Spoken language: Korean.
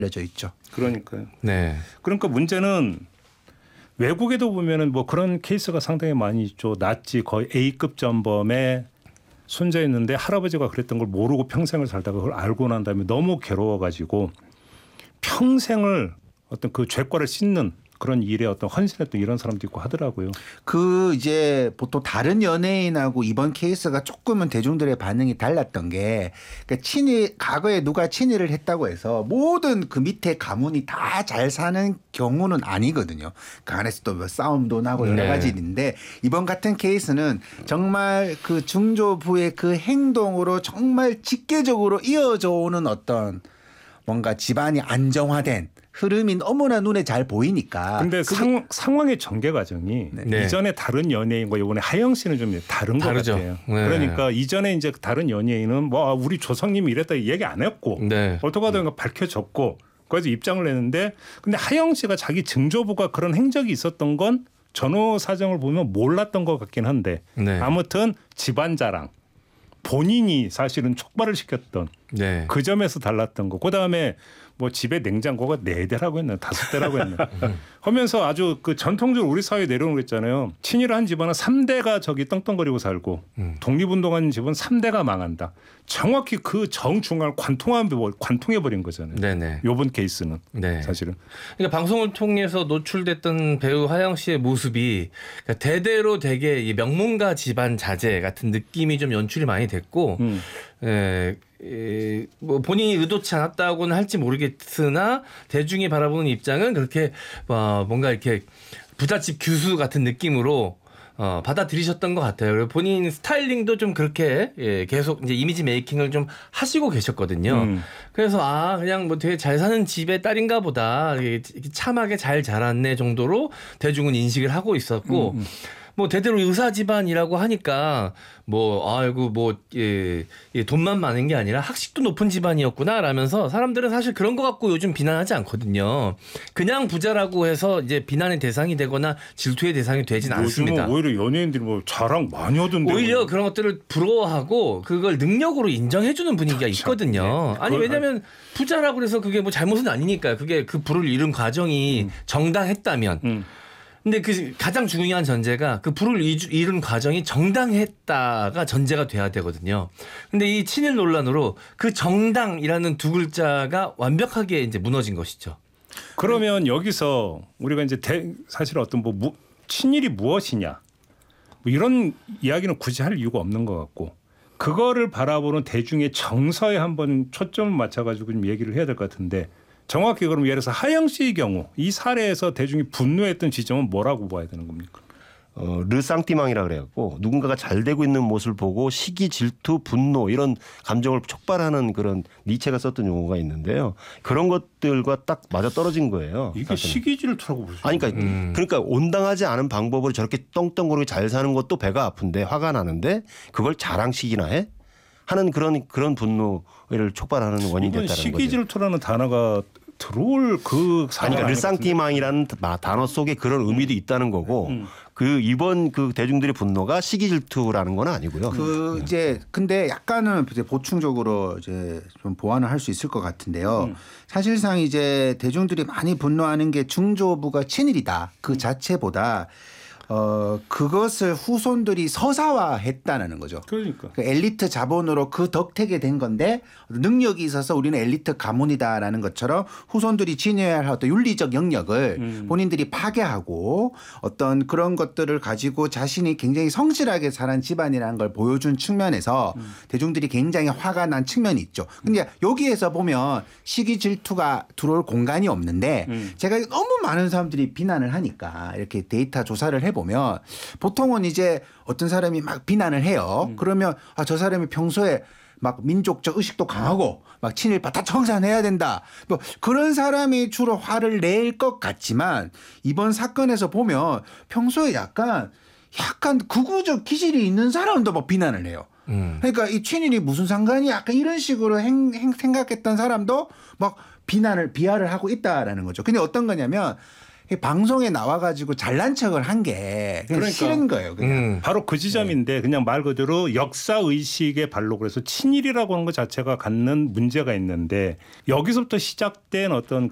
알려져 있죠. 그러니까요. 네. 그러니까 문제는 외국에도 보면은 뭐 그런 케이스가 상당히 많이 있죠. 나치 거의 A급 전범에 손자였는데 할아버지가 그랬던 걸 모르고 평생을 살다가 그걸 알고 난 다음에 너무 괴로워가지고 평생을 어떤 그 죄과를 씻는 그런 일에 어떤 헌신했던 이런 사람도 있고 하더라고요. 그 이제 보통 다른 연예인하고 이번 케이스가 조금은 대중들의 반응이 달랐던 게 그러니까 친일 과거에 누가 친일을 했다고 해서 모든 그 밑에 가문이 다 잘 사는 경우는 아니거든요. 그 안에서 또 싸움도 나고 여러 가지 일인데 이번 같은 케이스는 정말 그 중조부의 그 행동으로 정말 직계적으로 이어져 오는 어떤 뭔가 집안이 안정화된 흐름이 너무나 눈에 잘 보이니까. 근데 상황의 전개 과정이 이전에 다른 연예인과 이번에 하영 씨는 좀 다른 것 같아요. 네. 그러니까 이전에 이제 다른 연예인은 뭐 우리 조상님이 이랬다 얘기 안 했고 어떻게 하다가 밝혀졌고 그래서 입장을 내는데 근데 하영 씨가 자기 증조부가 그런 행적이 있었던 건 전후 사정을 보면 몰랐던 것 같긴 한데 아무튼 집안 자랑. 본인이 사실은 촉발을 시켰던 그 점에서 달랐던 거. 그다음에 뭐 집에 냉장고가 4대라고 했나 5대라고 했나 하면서 아주 그 전통적으로 우리 사회에 내려오는 거 있잖아요. 친일을 한 집안은 3대가 저기 떵떵거리고 살고 독립운동하는 집은 3대가 망한다. 정확히 그 정중앙을 관통해버린 거잖아요. 네네. 이번 케이스는 사실은. 그러니까 방송을 통해서 노출됐던 배우 하영 씨의 모습이 그러니까 대대로 되게 이 명문가 집안 자제 같은 느낌이 좀 연출이 많이 됐고 뭐 본인이 의도치 않았다고는 할지 모르겠으나 대중이 바라보는 입장은 그렇게 뭔가 이렇게 부잣집 교수 같은 느낌으로 받아들이셨던 것 같아요. 그리고 본인 스타일링도 좀 그렇게 계속 이제 이미지 메이킹을 좀 하시고 계셨거든요. 그래서 그냥 뭐 되게 잘 사는 집의 딸인가 보다 참하게 잘 자랐네 정도로 대중은 인식을 하고 있었고 뭐 대대로 의사 집안이라고 하니까 뭐 아이고 뭐 돈만 많은 게 아니라 학식도 높은 집안이었구나 라면서 사람들은 사실 그런 거 갖고 요즘 비난하지 않거든요. 그냥 부자라고 해서 이제 비난의 대상이 되거나 질투의 대상이 되진 않습니다. 오히려 연예인들이 뭐 자랑 많이 하던데. 오히려 그런 것들을 부러워하고 그걸 능력으로 인정해주는 분위기가 있거든요. 아니 왜냐하면 부자라고 그래서 그게 뭐 잘못은 아니니까요. 그게 그 부를 이룬 과정이 정당했다면. 근데 그 가장 중요한 전제가 그 부를 이룬 과정이 정당했다가 전제가 돼야 되거든요. 근데 이 친일 논란으로 그 정당이라는 두 글자가 완벽하게 이제 무너진 것이죠. 그러면 여기서 우리가 이제 사실 어떤 뭐 친일이 무엇이냐 뭐 이런 이야기는 굳이 할 이유가 없는 것 같고 그거를 바라보는 대중의 정서에 한번 초점을 맞춰가지고 좀 얘기를 해야 될 것 같은데 정확히 그럼 예를 들어서 하영 씨의 경우 이 사례에서 대중이 분노했던 지점은 뭐라고 봐야 되는 겁니까? 르상티망이라 그래갖고 누군가가 잘 되고 있는 모습을 보고 시기, 질투, 분노 이런 감정을 촉발하는 그런 니체가 썼던 용어가 있는데요. 그런 것들과 딱 맞아 떨어진 거예요. 이게 시기 질투라고 보시죠? 아니 그러니까 온당하지 않은 방법으로 저렇게 떵떵거리고 잘 사는 것도 배가 아픈데 화가 나는데 그걸 자랑식이나 해? 하는 그런 분노를 촉발하는 원인이 됐다는 거죠. 시기 질투라는 단어가 들어올 그 그러니까 르상티망이라는 단어 속에 그런 의미도 있다는 거고 그 이번 그 대중들의 분노가 시기 질투라는 건 아니고요. 그 이제 근데 약간은 이제 보충적으로 이제 좀 보완을 할 수 있을 것 같은데요. 사실상 이제 대중들이 많이 분노하는 게 중조부가 친일이다 그 자체보다 그것을 후손들이 서사화했다는 거죠. 그러니까. 그 엘리트 자본으로 그 덕택에 된 건데 능력이 있어서 우리는 엘리트 가문이다라는 것처럼 후손들이 지녀야 할 어떤 윤리적 영역을 본인들이 파괴하고 어떤 그런 것들을 가지고 자신이 굉장히 성실하게 자란 집안이라는 걸 보여준 측면에서 대중들이 굉장히 화가 난 측면이 있죠. 근데 여기에서 보면 시기 질투가 들어올 공간이 없는데 제가 너무 많은 사람들이 비난을 하니까 이렇게 데이터 조사를 해보면 보통은 이제 어떤 사람이 막 비난을 해요. 그러면 저 사람이 평소에 막 민족적 의식도 강하고 막 친일파 다 청산해야 된다. 뭐 그런 사람이 주로 화를 낼 것 같지만 이번 사건에서 보면 평소에 약간 극우적 기질이 있는 사람도 막 비난을 해요. 그러니까 이 친일이 무슨 상관이 약간 이런 식으로 생각했던 사람도 막 비하를 하고 있다라는 거죠. 근데 어떤 거냐면 방송에 나와가지고 잘난 척을 한 게 그러니까 싫은 거예요. 그냥. 바로 그 지점인데 그냥 말 그대로 역사 의식의 발로 그래서 친일이라고 하는 것 자체가 갖는 문제가 있는데 여기서부터 시작된 어떤